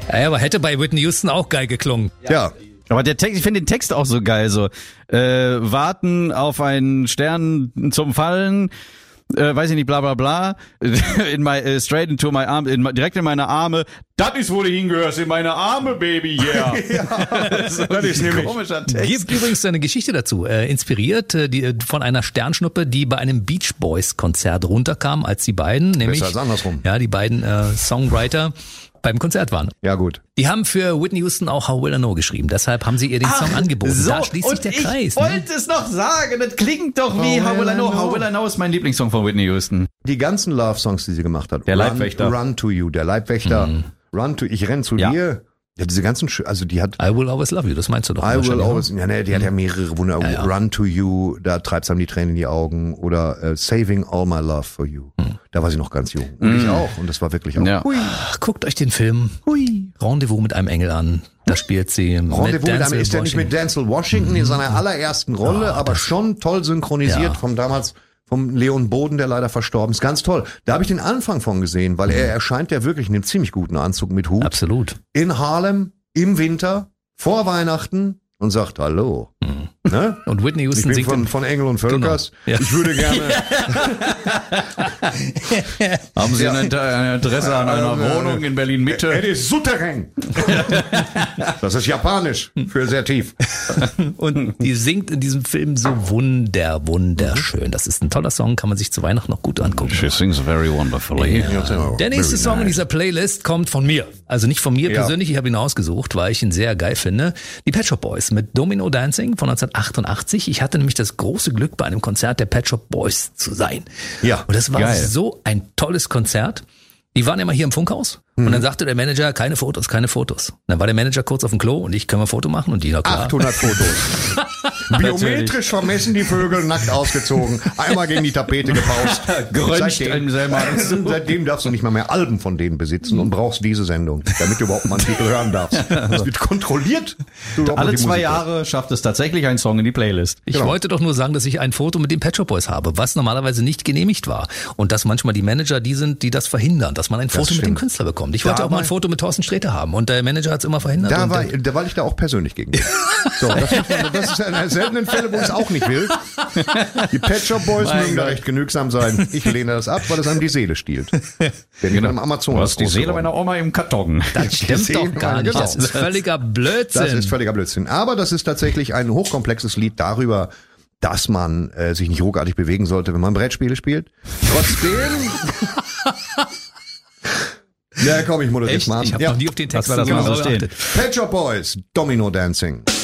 Ja, aber hätte bei Whitney Houston auch geil geklungen. Ja. Aber der Text, ich finde den Text auch so geil, so warten auf einen Stern zum Fallen, weiß ich nicht, bla bla bla, straight into my arm, direkt in meine Arme. Das ist, wo du hingehörst, in meine Arme, Baby, yeah. Das ist nämlich komischer Text. Gibt übrigens eine Geschichte dazu, inspiriert von einer Sternschnuppe, die bei einem Beach Boys Konzert runterkam, als die beiden, nämlich als andersrum. Ja, die beiden Songwriter beim Konzert waren. Ja, gut. Die haben für Whitney Houston auch How Will I Know geschrieben. Deshalb haben sie ihr den Song angeboten. So, Da schließt sich der Kreis. Ich wollte es noch sagen, das klingt doch wie How Will I Know. How Will I Know ist mein Lieblingssong von Whitney Houston. Die ganzen Love-Songs, die sie gemacht hat. Der Leibwächter. Run to You, der Leibwächter. Ich renn zu dir. Ja, diese ganzen, also die hat... I Will Always Love You, das meinst du doch. I Will wahrscheinlich, Always, ja, ne, die hat ja mehrere Wunder. Ja. Run to You, da treibt's einem die Tränen in die Augen. Oder Saving All My Love for You. Da war sie noch ganz jung. Und ich auch. Und das war wirklich auch. Ja. Ach, guckt euch den Film Rendezvous mit einem Engel an. Da spielt sie Rendezvous mit einem, ist der nicht mit Washington. Denzel Washington in seiner allerersten Rolle, aber schon toll synchronisiert vom Leon Boden, der leider verstorben ist. Ganz toll. Da habe ich den Anfang von gesehen, weil er erscheint ja wirklich in einem ziemlich guten Anzug mit Hut. Absolut. In Harlem, im Winter, vor Weihnachten und sagt Hallo. Ne? Und Whitney Ich Houston bin singt von Engel und Völkers. Genau. Ja. Ich würde gerne... Haben Sie ein Interesse an einer Wohnung in Berlin-Mitte? Es ist Souterrain. Das ist japanisch für sehr tief. Und die singt in diesem Film so wunderschön. Das ist ein toller Song, kann man sich zu Weihnachten noch gut angucken. She sings very wonderfully. Der nächste Song in dieser Playlist kommt von mir. Also nicht von mir persönlich, ich habe ihn ausgesucht, weil ich ihn sehr geil finde. Die Pet Shop Boys mit Domino Dancing von 1988. Ich hatte nämlich das große Glück, bei einem Konzert der Pet Shop Boys zu sein. Ja, und das war geil. so ein tolles Konzert. Die waren immer hier im Funkhaus und dann sagte der Manager, keine Fotos. Dann war der Manager kurz auf dem Klo und ich können wir ein Foto machen und die, na klar. 800 Fotos. Biometrisch vermessen die Vögel, nackt ausgezogen, einmal gegen die Tapete gepaust. Geröntgt im selben Seitdem darfst du nicht mal mehr Alben von denen besitzen und brauchst diese Sendung, damit du überhaupt mal einen Titel hören darfst. Das wird kontrolliert. Alle 2 Jahre schafft es tatsächlich ein Song in die Playlist. Ich wollte doch nur sagen, dass ich ein Foto mit den Pet Shop Boys habe, was normalerweise nicht genehmigt war. Und dass manchmal die Manager die sind, die das verhindern, dass man ein Foto mit dem Künstler bekommt. Ich wollte auch mal ein Foto mit Thorsten Sträter haben und der Manager hat es immer verhindert. Da war ich da auch persönlich gegen. So, das ist einer der seltenen Fälle, wo ich es auch nicht will. Die Pet Shop Boys mögen da recht genügsam sein. Ich lehne das ab, weil es einem die Seele stiehlt. Wenn ich beim Amazon Du hast die Seele meiner Oma im Karton. Das stimmt doch gar nicht. Genau. Das ist völliger Blödsinn. Das ist völliger Blödsinn. Aber das ist tatsächlich ein hochkomplexes Lied darüber, dass man sich nicht ruckartig bewegen sollte, wenn man Brettspiele spielt. Trotzdem... Ja, komm, ich moderiere jetzt mal an. Ich habe noch nie auf den Text Was war das? geachtet. Pet Shop Boys, Domino Dancing.